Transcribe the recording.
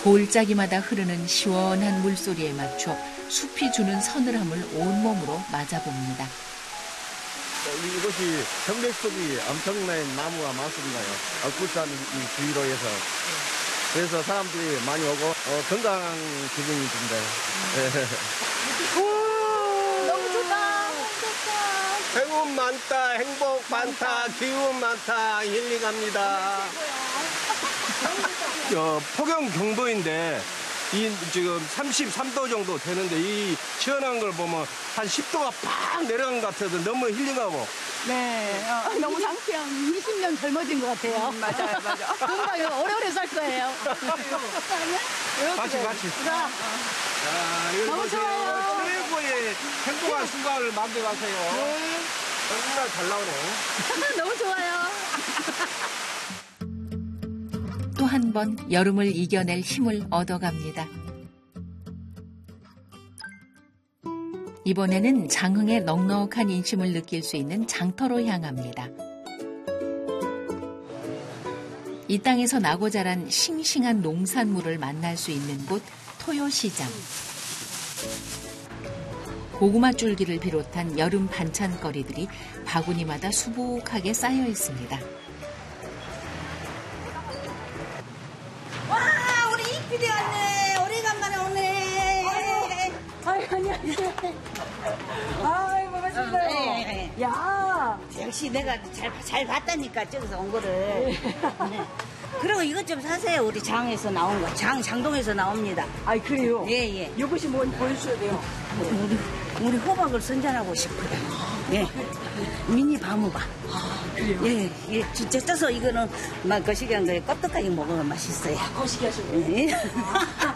골짜기마다 흐르는 시원한 물소리에 맞춰 숲이 주는 서늘함을 온몸으로 맞아봅니다. 이곳이 정백숲이 엄청난 나무가 많습니다요. 얼굴산 이 주위로 해서. 그래서 사람들이 많이 오고 건강한 기분이 듭니다. 너무 좋다. 행운 많다, 행복 많다, 기운 많다, 힐링합니다. 폭염 경보인데 지금 33도 정도 되는데 이 시원한 걸 보면 한 10도가 팍 내려간 것 같아서 너무 힐링하고. 네, 너무 상쾌한 20년 젊어진 것 같아요. 맞아요, 맞아. 금방 오래오래 살 거예요. 같이. 자, 이거 너무 보세요. 좋아요. 최고의 행복한 순간을 만들어가세요. 정말 잘 나오네. 너무 좋아요. 또 한 번 여름을 이겨낼 힘을 얻어갑니다. 이번에는 장흥의 넉넉한 인심을 느낄 수 있는 장터로 향합니다. 이 땅에서 나고 자란 싱싱한 농산물을 만날 수 있는 곳 토요시장. 고구마 줄기를 비롯한 여름 반찬거리들이 바구니마다 수북하게 쌓여 있습니다. 와, 우리 이필이 왔네. 오래간만에 오네. 아유, 안녕하세요. 아유, 반갑습니다. 네. 야, 역시 내가 잘 봤다니까, 저기서 온 거를. 네. 그리고 이것 좀 사세요. 우리 장에서 나온 거. 장동에서 나옵니다. 아이, 그래요? 예, 예. 이것이 뭔지 보여주셔야 돼요. 우리 호박을 선전하고 싶어요. 예. 미니 바무바. 그래요? 예, 예. 진짜 쪄서 이거는 막 거시기한 거에 껍데기 먹으면 맛있어요. 거시기 하시고. 예.